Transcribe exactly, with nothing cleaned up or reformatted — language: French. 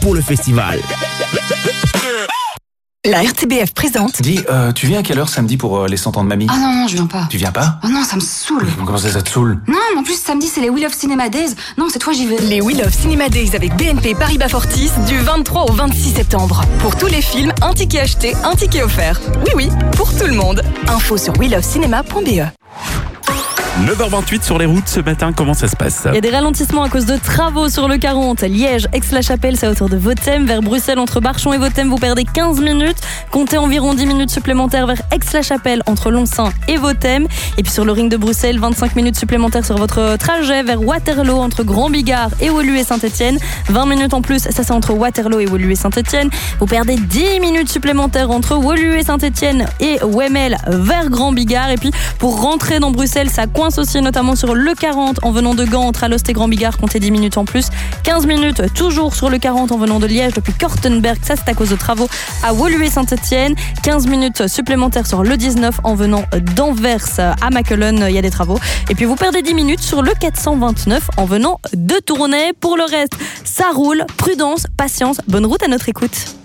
pour le festival. La R T B F présente. Dis, euh, tu viens à quelle heure samedi pour euh, les cent ans de mamie? Ah non, non, je viens pas. Tu viens pas? Oh non, ça me saoule. Comment ça, ça te saoule? Non, mais en plus, samedi, c'est les Wheel of Cinema Days. Non, c'est toi, j'y vais. Les Wheel of Cinema Days avec B N P Paribas Fortis du vingt-trois au vingt-six septembre. Pour tous les films, un ticket acheté, un ticket offert. Oui, oui, pour tout le monde. Info sur wheel of cinema point b e. neuf heures vingt-huit sur les routes ce matin, comment ça se passe? Il y a des ralentissements à cause de travaux sur le quarante. Liège, Aix-la-Chapelle, c'est à hauteur de Vothème. Vers Bruxelles, entre Barchon et Vothème, vous perdez quinze minutes. Comptez environ dix minutes supplémentaires vers Aix-la-Chapelle, entre Lonsin et Vothème. Et puis sur le ring de Bruxelles, vingt-cinq minutes supplémentaires sur votre trajet vers Waterloo, entre Grand-Bigard et Woluwe et Saint-Etienne. vingt minutes en plus, ça c'est entre Waterloo et Woluwe et Saint-Etienne. Vous perdez dix minutes supplémentaires entre Woluwe et Saint-Etienne et Wemmel vers Grand-Bigard. Et puis pour rentrer dans Bruxelles, ça coince aussi notamment sur le quarante en venant de Gand entre Alost et Grand-Bigard, comptez dix minutes en plus. quinze minutes toujours sur le quarante en venant de Liège depuis Kortenberg, ça c'est à cause de travaux à Woluwe Saint-Etienne. quinze minutes supplémentaires sur le dix-neuf en venant d'Anvers à Mackelen, il y a des travaux. Et puis vous perdez dix minutes sur le quatre cent vingt-neuf en venant de Tournai. Pour le reste, ça roule, prudence, patience, bonne route à notre écoute.